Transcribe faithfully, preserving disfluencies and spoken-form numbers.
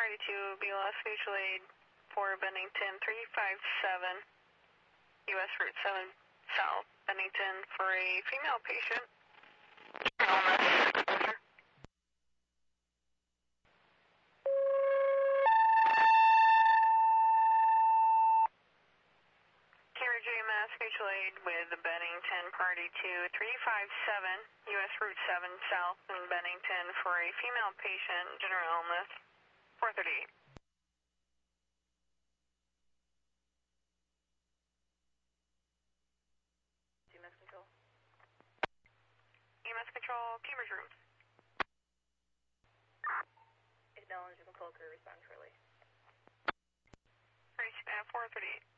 Party two, B L S Mutual Aid for Bennington three five seven, U S Route seven South, Bennington for a female patient. Illness. Carrier J M S Mutual Aid with Bennington Party two, three five seven, U S Route seven South in Bennington for a female patient, general illness, four thirty-eight. E M S Control. E M S Control, Cambridge Rooms. Acknowledge the control crew, respond shortly. four thirty-eight.